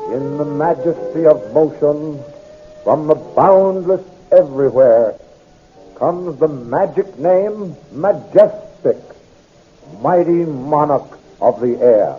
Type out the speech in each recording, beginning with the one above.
In the majesty of motion, from the boundless everywhere, comes the magic name Majestic, mighty monarch of the air.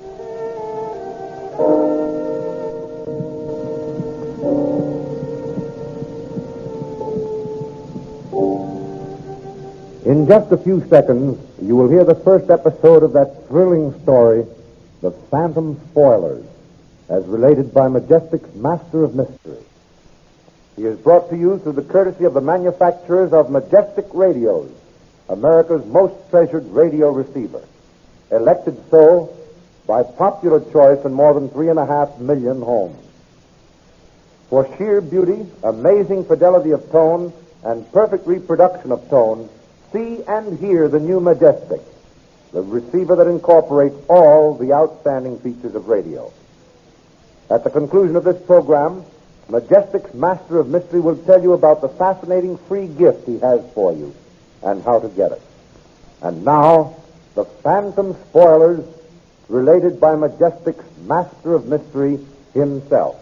In just a few seconds, you will hear the first episode of that thrilling story, The Phantom Spoilers, as related by Majestic's Master of Mystery. He is brought to you through the courtesy of the manufacturers of Majestic Radios, America's most treasured radio receiver, elected so by popular choice in more than 3.5 million homes. For sheer beauty, amazing fidelity of tone, and perfect reproduction of tone, see and hear the new Majestic, the receiver that incorporates all the outstanding features of radio. At the conclusion of this program, Majestic's Master of Mystery will tell you about the fascinating free gift he has for you and how to get it. And now, The Phantom Spoilers, related by Majestic's Master of Mystery himself.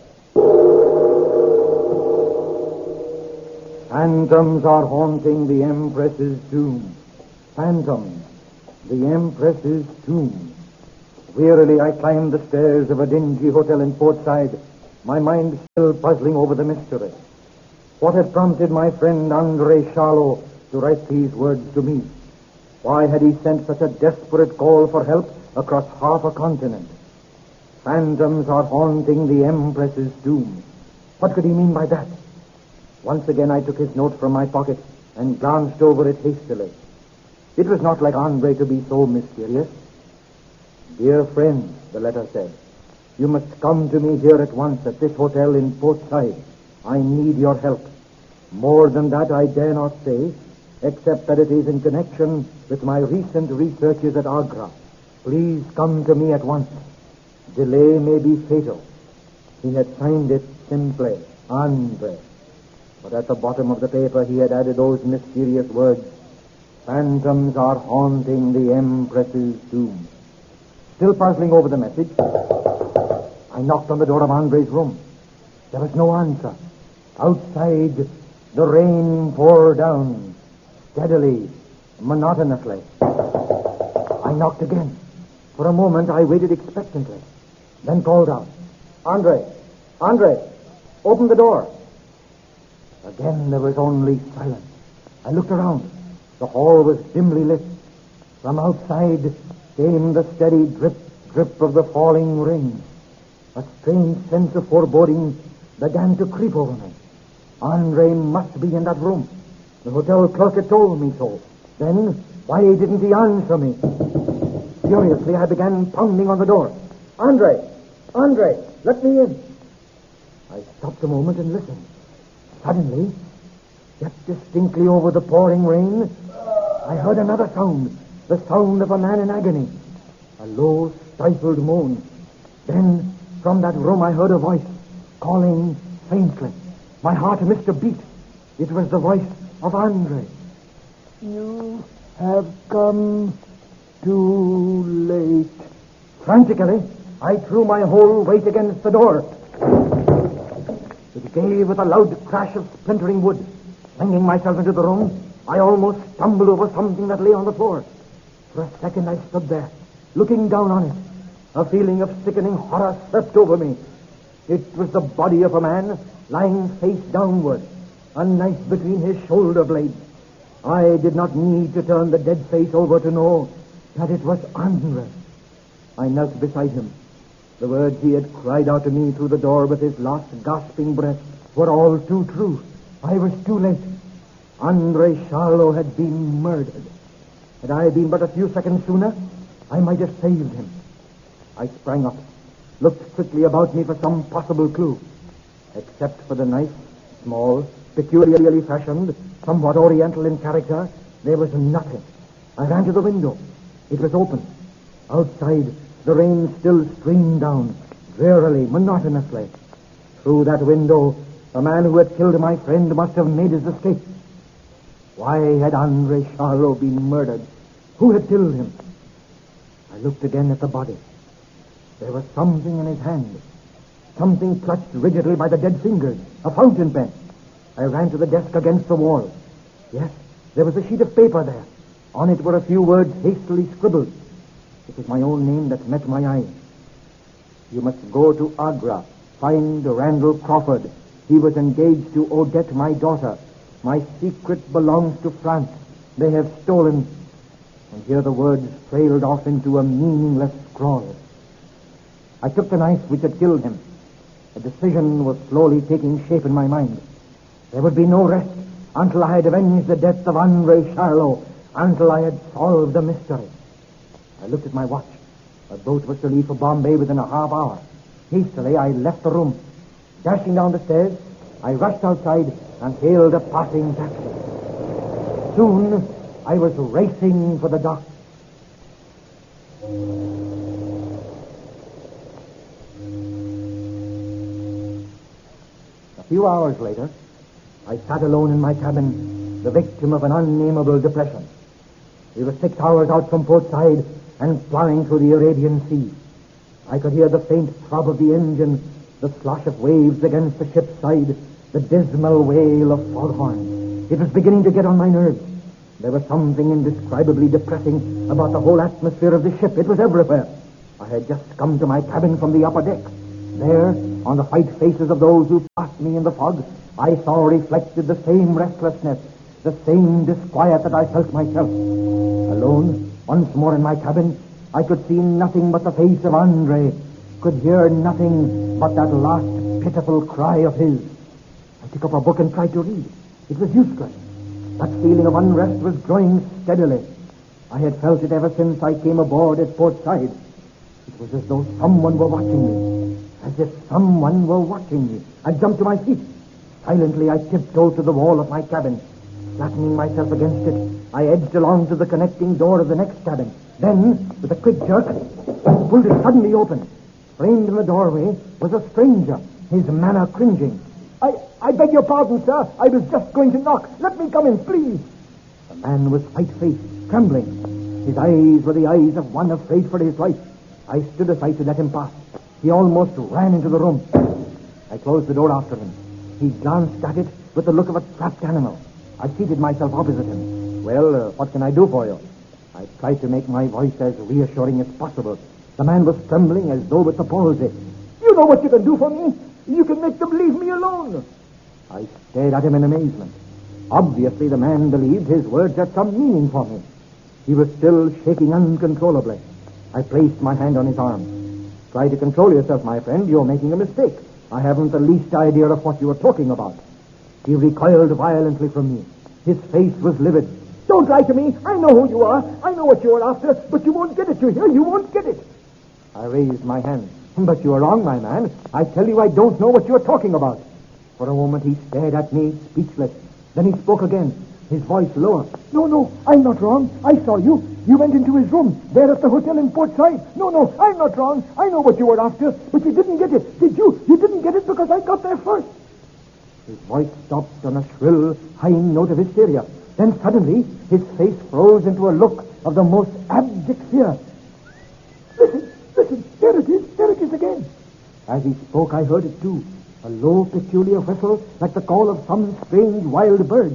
Phantoms are haunting the Empress's tomb. Phantoms, the Empress's tomb. Wearily I climbed the stairs of a dingy hotel in Portside, my mind still puzzling over the mystery. What had prompted my friend André Charlot to write these words to me? Why had he sent such a desperate call for help across half a continent? Phantoms are haunting the Empress's tomb. What could he mean by that? Once again I took his note from my pocket and glanced over it hastily. It was not like André to be so mysterious. Dear friend, the letter said, you must come to me here at once at this hotel in Portside. I need your help. More than that I dare not say, except that it is in connection with my recent researches at Agra. Please come to me at once. Delay may be fatal. He had signed it simply, André. But at the bottom of the paper he had added those mysterious words, Phantoms are haunting the Empress's tomb. Still puzzling over the message, I knocked on the door of André's room. There was no answer. Outside, the rain poured down, steadily, monotonously. I knocked again. For a moment, I waited expectantly, then called out, André, open the door. Again, there was only silence. I looked around. The hall was dimly lit. From outside came the steady drip, drip of the falling rain. A strange sense of foreboding began to creep over me. André must be in that room. The hotel clerk had told me so. Then, why didn't he answer me? Furiously, I began pounding on the door. André, let me in. I stopped a moment and listened. Suddenly, yet distinctly over the pouring rain, I heard another sound, the sound of a man in agony. A low, stifled moan. Then, from that room, I heard a voice calling faintly. My heart missed a beat. It was the voice of André. You have come too late. Frantically, I threw my whole weight against the door. It gave with a loud crash of splintering wood. Flinging myself into the room, I almost stumbled over something that lay on the floor. For a second, I stood there, looking down on it. A feeling of sickening horror swept over me. It was the body of a man lying face downward, a knife between his shoulder blades. I did not need to turn the dead face over to know that it was André. I knelt beside him. The words he had cried out to me through the door with his last gasping breath were all too true. I was too late. André Charlot had been murdered. Had I been but a few seconds sooner, I might have saved him. I sprang up, looked quickly about me for some possible clue. Except for the knife, small, peculiarly fashioned, somewhat oriental in character, there was nothing. I ran to the window. It was open. Outside, the rain still streamed down, drearily, monotonously. Through that window, the man who had killed my friend must have made his escape. Why had André Charlot been murdered? Who had killed him? I looked again at the body. There was something in his hand. Something clutched rigidly by the dead fingers. A fountain pen. I ran to the desk against the wall. Yes, there was a sheet of paper there. On it were a few words hastily scribbled. It was my own name that met my eye. You must go to Agra. Find Randall Crawford. He was engaged to Odette, my daughter. My secret belongs to France. They have stolen. And here the words trailed off into a meaningless scrawl. I took the knife which had killed him. A decision was slowly taking shape in my mind. There would be no rest until I had avenged the death of Andre Charlot, until I had solved the mystery. I looked at my watch. A boat was to leave for Bombay within a half hour. Hastily, I left the room. Dashing down the stairs, I rushed outside and hailed a passing taxi. Soon, I was racing for the dock. A few hours later, I sat alone in my cabin, the victim of an unnameable depression. We were 6 hours out from Port Said and flying through the Arabian Sea. I could hear the faint throb of the engine, the slosh of waves against the ship's side, the dismal wail of foghorn. It was beginning to get on my nerves. There was something indescribably depressing about the whole atmosphere of the ship. It was everywhere. I had just come to my cabin from the upper deck. There, on the white faces of those who passed me in the fog, I saw reflected the same restlessness, the same disquiet that I felt myself. Alone, once more in my cabin, I could see nothing but the face of Andre, could hear nothing but that last pitiful cry of his. I took up a book and tried to read. It was useless. That feeling of unrest was growing steadily. I had felt it ever since I came aboard at Port Said. It was as though someone were watching me. As if someone were watching me. I jumped to my feet. Silently, I tiptoed to the wall of my cabin. Flattening myself against it, I edged along to the connecting door of the next cabin. Then, with a quick jerk, I pulled it suddenly open. Framed in the doorway was a stranger, his manner cringing. I beg your pardon, sir. I was just going to knock. Let me come in, please. The man was white-faced, trembling. His eyes were the eyes of one afraid for his life. I stood aside to let him pass. He almost ran into the room. I closed the door after him. He glanced at it with the look of a trapped animal. I seated myself opposite him. Well, what can I do for you? I tried to make my voice as reassuring as possible. The man was trembling as though with the palsy. You know what you can do for me? You can make them leave me alone. I stared at him in amazement. Obviously, the man believed his words had some meaning for me. He was still shaking uncontrollably. I placed my hand on his arm. Try to control yourself, my friend. You're making a mistake. I haven't the least idea of what you are talking about. He recoiled violently from me. His face was livid. Don't lie to me. I know who you are. I know what you are after, but you won't get it, you hear? You won't get it. I raised my hand. But you are wrong, my man. I tell you, I don't know what you are talking about. For a moment, he stared at me, speechless. Then he spoke again, his voice lower. No, I'm not wrong. I saw you. You went into his room, there at the hotel in Port Said. No, I'm not wrong. I know what you were after, but you didn't get it. Did you? You didn't get it because I got there first. His voice stopped on a shrill, high note of hysteria. Then suddenly, his face froze into a look of the most abject fear. Listen, there it is again. As he spoke, I heard it too. A low, peculiar whistle, like the call of some strange wild bird.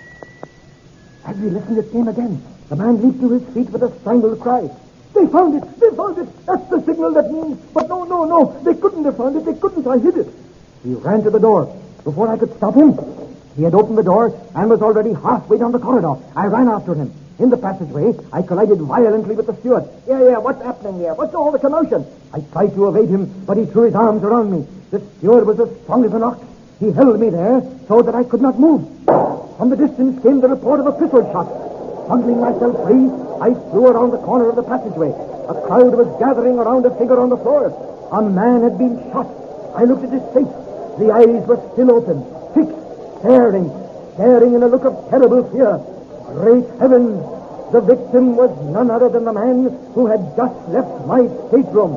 As we listened, it came again. The man leaped to his feet with a strangled cry. They found it. That's the signal that means. But no. They couldn't have found it. They couldn't. I hid it. He ran to the door. Before I could stop him, he had opened the door and was already halfway down the corridor. I ran after him. In the passageway, I collided violently with the steward. Yeah, what's happening here? What's all the commotion? I tried to evade him, but he threw his arms around me. The steward was as strong as an ox. He held me there so that I could not move. From the distance came the report of a pistol shot. Struggling myself free, I flew around the corner of the passageway. A crowd was gathering around a figure on the floor. A man had been shot. I looked at his face. The eyes were still open, fixed, staring in a look of terrible fear. Great heavens! The victim was none other than the man who had just left my stateroom.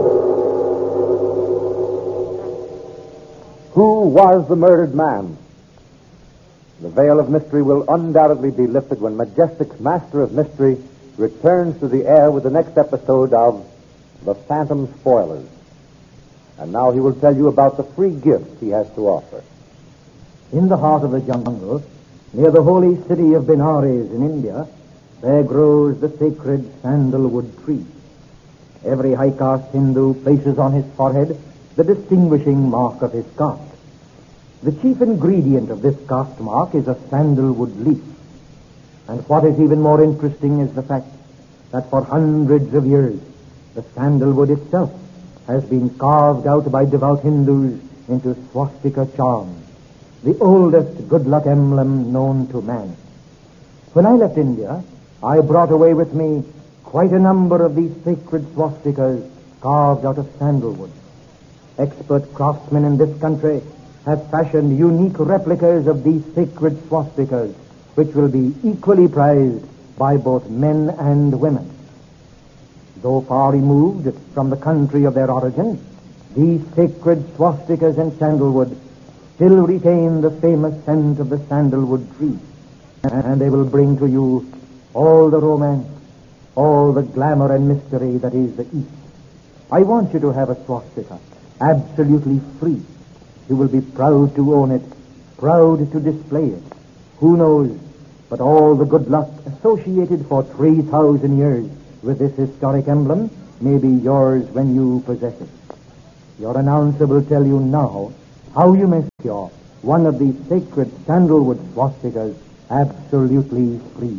Who was the murdered man? The veil of mystery will undoubtedly be lifted when Majestic's Master of Mystery returns to the air with the next episode of The Phantom Spoilers. And now he will tell you about the free gifts he has to offer. In the heart of the jungle, near the holy city of Benares in India, there grows the sacred sandalwood tree. Every high-caste Hindu places on his forehead the distinguishing mark of his caste. The chief ingredient of this caste mark is a sandalwood leaf. And what is even more interesting is the fact that for hundreds of years, the sandalwood itself has been carved out by devout Hindus into swastika charms, the oldest good luck emblem known to man. When I left India, I brought away with me quite a number of these sacred swastikas carved out of sandalwood. Expert craftsmen in this country have fashioned unique replicas of these sacred swastikas, which will be equally prized by both men and women. Though far removed from the country of their origin, these sacred swastikas and sandalwood still retain the famous scent of the sandalwood tree, and they will bring to you all the romance, all the glamour and mystery that is the East. I want you to have a swastika, absolutely free. You will be proud to own it, proud to display it. Who knows but all the good luck associated for 3,000 years with this historic emblem may be yours when you possess it. Your announcer will tell you now how you may secure one of these sacred sandalwood swastikas absolutely free.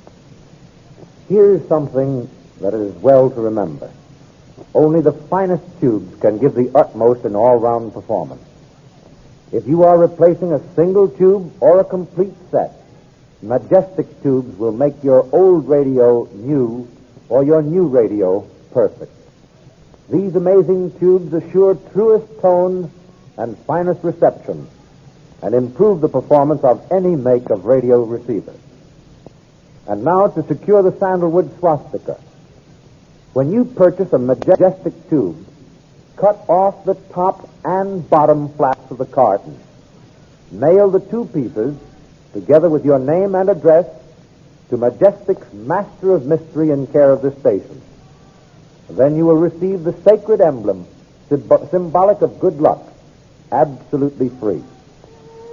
Here's something that is well to remember. Only the finest tubes can give the utmost in all-round performance. If you are replacing a single tube or a complete set, Majestic tubes will make your old radio new or your new radio perfect. These amazing tubes assure truest tone and finest reception and improve the performance of any make of radio receiver. And now to secure the sandalwood swastika. When you purchase a Majestic tube, cut off the top and bottom flaps of the carton. Mail the two pieces, together with your name and address, to Majestic's Master of Mystery in care of this station. Then you will receive the sacred emblem, symbolic of good luck, absolutely free.